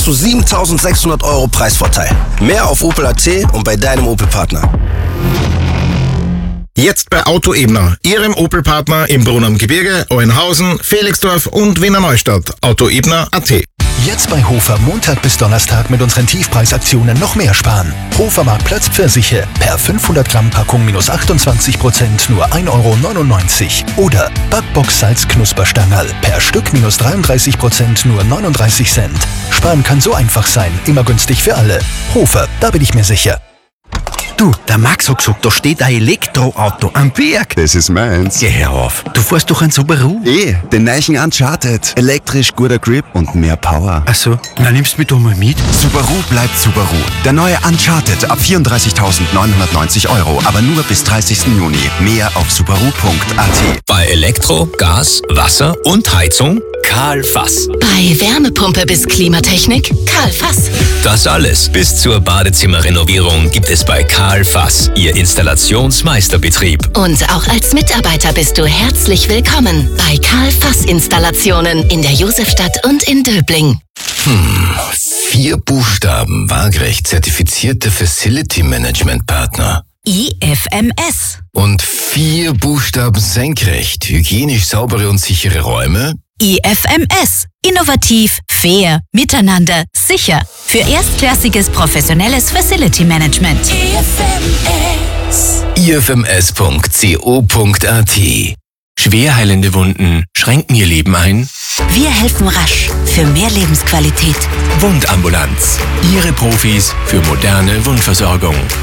hast du 7.600 € Preisvorteil. Mehr auf Opel.at und bei deinem Opel-Partner. Jetzt bei Autoebner, Ihrem Opel-Partner im Brunn am Gebirge, Oenhausen, Felixdorf und Wiener Neustadt. Autoebner.at. Jetzt bei Hofer Montag bis Donnerstag mit unseren Tiefpreisaktionen noch mehr sparen. Hofer Marktplatz Pfirsiche per 500 Gramm Packung minus 28% nur 1,99 €. Oder Backbox Salz Knusperstangerl per Stück minus 33% nur 39 Cent. Sparen kann so einfach sein, immer günstig für alle. Hofer, da bin ich mir sicher. Du, der Max hat gesagt, da steht ein Elektroauto am Berg. Das ist meins. Geh her auf. Du fährst doch ein Subaru. Den neuen Uncharted. Elektrisch, guter Grip und mehr Power. Ach so, na nimmst du mich doch mal mit. Subaru bleibt Subaru. Der neue Uncharted ab 34.990 €, aber nur bis 30. Juni. Mehr auf subaru.at. Bei Elektro, Gas, Wasser und Heizung Karl Fass. Bei Wärmepumpe bis Klimatechnik Karl Fass. Das alles bis zur Badezimmerrenovierung gibt es bei Karl Fass, Ihr Installationsmeisterbetrieb. Und auch als Mitarbeiter bist du herzlich willkommen bei Karl Fass Installationen in der Josefstadt und in Döbling. 4 Buchstaben, waagrecht zertifizierte Facility Management Partner. IFMS. Und 4 Buchstaben senkrecht, hygienisch saubere und sichere Räume. IFMS. Innovativ, fair, miteinander, sicher. Für erstklassiges professionelles Facility Management. ifms.co.at. Schwer heilende Wunden schränken Ihr Leben ein? Wir helfen rasch für mehr Lebensqualität. Wundambulanz. Ihre Profis für moderne Wundversorgung.